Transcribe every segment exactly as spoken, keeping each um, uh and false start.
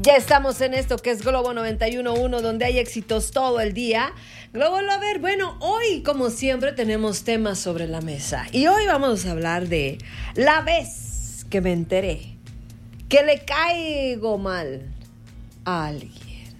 Ya estamos en esto que es Globo noventa y uno punto uno, donde hay éxitos todo el día. Globo, a ver, bueno, hoy como siempre tenemos temas sobre la mesa. Y hoy vamos a hablar de la vez que me enteré que le caigo mal a alguien.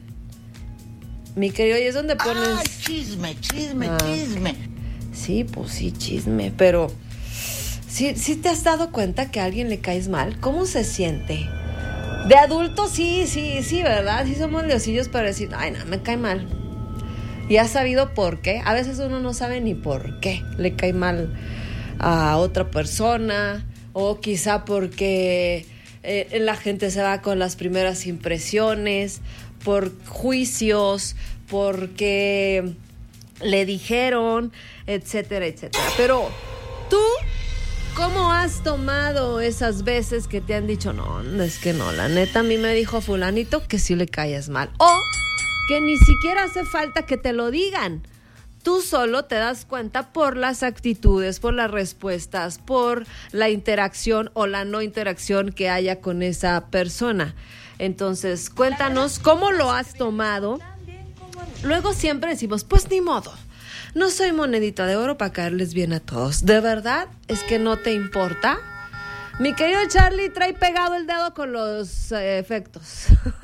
Mi querido, ¿y es donde pones? Ah, chisme, chisme, ah, chisme. Sí, pues sí, chisme, pero ¿sí, sí te has dado cuenta que a alguien le caes mal? ¿Cómo se siente? De adultos sí, sí, sí, ¿verdad? Sí somos leosillos para decir, ay, no, me cae mal. ¿Y has sabido por qué? A veces uno no sabe ni por qué le cae mal a otra persona, o quizá porque eh, la gente se va con las primeras impresiones, por juicios, porque le dijeron, etcétera, etcétera. Pero tú, ¿cómo has tomado esas veces que te han dicho, no, es que no, la neta a mí me dijo fulanito que sí le caes mal? O que ni siquiera hace falta que te lo digan. Tú solo te das cuenta por las actitudes, por las respuestas, por la interacción o la no interacción que haya con esa persona. Entonces, cuéntanos cómo lo has tomado. Luego siempre decimos, pues ni modo. No soy monedita de oro para caerles bien a todos. ¿De verdad es que no te importa? Mi querido Charlie trae pegado el dedo con los eh, efectos.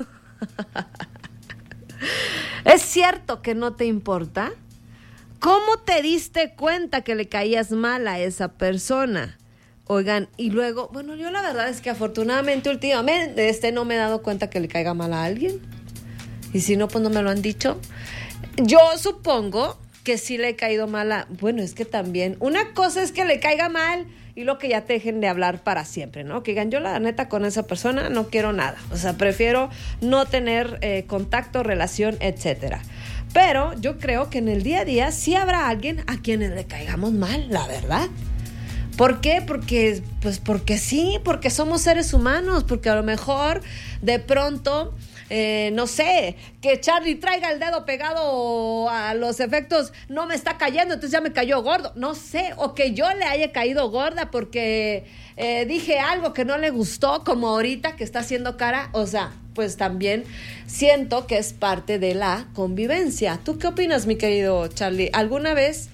¿Es cierto que no te importa? ¿Cómo te diste cuenta que le caías mal a esa persona? Oigan, y luego, bueno, yo la verdad es que afortunadamente últimamente este no me he dado cuenta que le caiga mal a alguien. Y si no, pues no me lo han dicho. Yo supongo que sí le he caído mal a... Bueno, es que también... Una cosa es que le caiga mal y luego que ya te dejen de hablar para siempre, ¿no? Que digan, yo la neta con esa persona no quiero nada. O sea, prefiero no tener eh, contacto, relación, etcétera. Pero yo creo que en el día a día sí habrá alguien a quienes le caigamos mal, la verdad. ¿Por qué? Porque, pues porque sí, porque somos seres humanos, porque a lo mejor de pronto... Eh, no sé, que Charlie traiga el dedo pegado a los efectos, no me está cayendo, entonces ya me cayó gordo, no sé, o que yo le haya caído gorda porque eh, dije algo que no le gustó, como ahorita que está haciendo cara, o sea, pues también siento que es parte de la convivencia. ¿Tú qué opinas, mi querido Charlie? ¿Alguna vez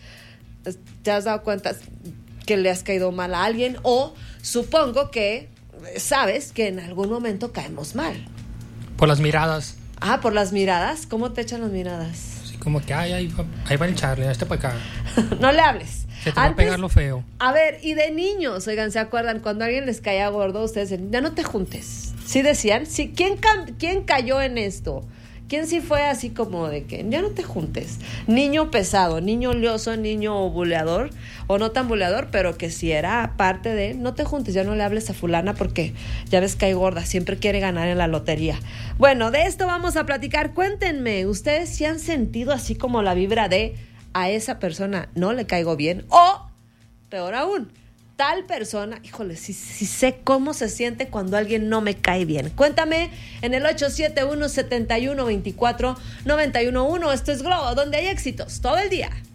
te has dado cuenta que le has caído mal a alguien? O supongo que sabes que en algún momento caemos mal. Por las miradas. Ah, por las miradas. ¿Cómo te echan las miradas? Sí, como que ay, ahí, va, ahí va el Charlie, este para acá. No le hables. Se te va Antes, a pegar lo feo. A ver, y de niños, oigan, ¿se acuerdan? Cuando alguien les caía gordo, ustedes decían, ya no te juntes. ¿Sí decían? Sí, ¿quién, ¿quién cayó en esto? ¿Quién sí fue así como de que ya no te juntes? Niño pesado, niño lioso, niño buleador, o no tan buleador, pero que sí era parte de no te juntes, ya no le hables a fulana porque ya ves que hay gorda, siempre quiere ganar en la lotería. Bueno, de esto vamos a platicar. Cuéntenme, ¿ustedes sí han sentido así como la vibra de a esa persona no le caigo bien? O, peor aún, tal persona, híjole, sí, sí sé cómo se siente cuando alguien no me cae bien. Cuéntame en el ocho siete uno, siete uno, dos cuatro, nueve uno uno. Esto es Globo, donde hay éxitos todo el día.